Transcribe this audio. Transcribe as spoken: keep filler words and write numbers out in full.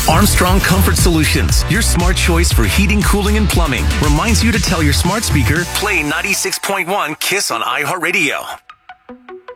Armstrong Comfort Solutions, your smart choice for heating, cooling, and plumbing, reminds you to tell your smart speaker, play ninety-six point one KISS on iHeartRadio.